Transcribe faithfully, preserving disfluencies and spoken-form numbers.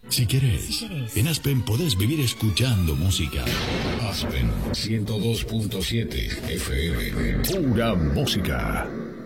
Si querés, Si querés. en Aspen podés vivir escuchando música. Aspen ciento dos punto siete F M. Pura música.